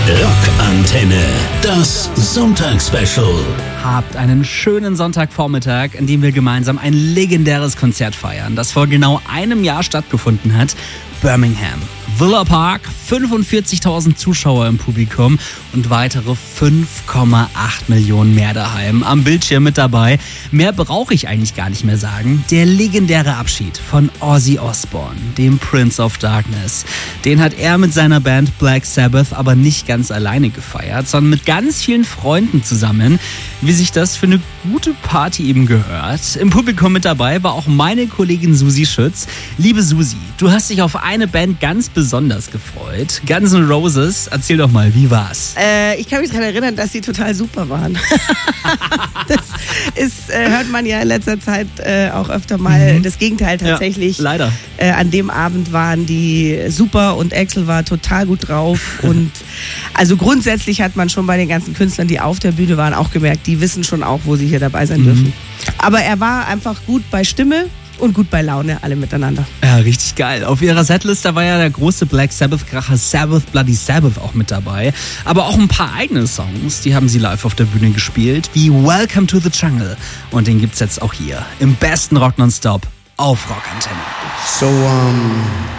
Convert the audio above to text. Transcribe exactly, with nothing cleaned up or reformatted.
Rockantenne, das Sonntagsspecial. Habt einen schönen Sonntagvormittag, in dem wir gemeinsam ein legendäres Konzert feiern, das vor genau einem Jahr stattgefunden hat. Birmingham. Villa Park, fünfundvierzigtausend Zuschauer im Publikum und weitere fünf Komma acht Millionen mehr daheim. Am Bildschirm mit dabei. Mehr brauche ich eigentlich gar nicht mehr sagen. Der legendäre Abschied von Ozzy Osbourne, dem Prince of Darkness. Den hat er mit seiner Band Black Sabbath aber nicht ganz alleine gefeiert, sondern mit ganz vielen Freunden zusammen, wie sich das für eine gute Party eben gehört. Im Publikum mit dabei war auch meine Kollegin Susi Schütz. Liebe Susi, du hast dich auf eine Band ganz besonders gefreut. Guns N' Roses, erzähl doch mal, wie war's? Äh, ich kann mich daran erinnern, dass sie total super waren. Das ist, äh, hört man ja in letzter Zeit äh, auch öfter mal. Mhm. Das Gegenteil tatsächlich. Ja, leider. Äh, an dem Abend waren die super und Axl war total gut drauf. Und also grundsätzlich hat man schon bei den ganzen Künstlern, die auf der Bühne waren, auch gemerkt, die wissen schon auch, wo sie hier dabei sein mhm. dürfen. Aber er war einfach gut bei Stimme und gut bei Laune, alle miteinander. Ja, richtig geil. Auf ihrer Setliste war ja der große Black Sabbath-Kracher Sabbath Bloody Sabbath auch mit dabei. Aber auch ein paar eigene Songs, die haben sie live auf der Bühne gespielt, wie Welcome to the Jungle. Und den gibt's jetzt auch hier, im besten Rock Nonstop auf Rockantenne. So, um